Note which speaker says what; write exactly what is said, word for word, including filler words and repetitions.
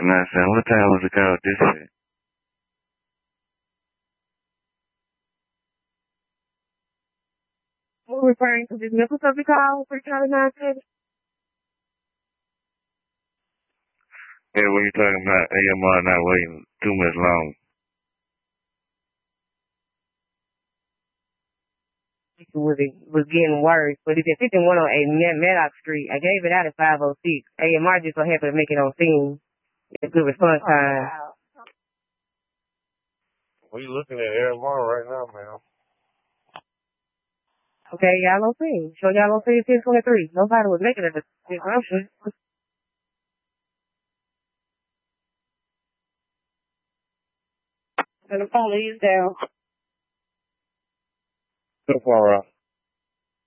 Speaker 1: And I said, what time was the call dispatch?
Speaker 2: We're referring to this medical service call for Charlie nine seven.
Speaker 1: Yeah, when you're talking about A M R not waiting too much long.
Speaker 2: Was it was getting worse, but it's at fifty-one oh eight Maddox Street. I gave it out at five oh six. A M R just so happened to make it on scene. It's good response time.
Speaker 1: We looking at A M R right now, man.
Speaker 2: Okay, y'all on scene. Show y'all on scene ten twenty-three. Nobody was making a disruption. And the police down.
Speaker 1: So far out.